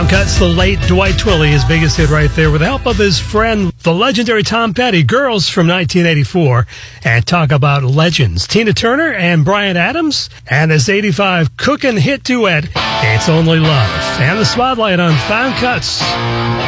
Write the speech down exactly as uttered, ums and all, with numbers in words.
Cuts, the late Dwight Twilley, his biggest hit right there, with the help of his friend, the legendary Tom Petty, Girls from nineteen eighty-four, and talk about legends. Tina Turner and Bryan Adams, and this eighty-five cookin' hit duet, It's Only Love. And the spotlight on Found Cuts.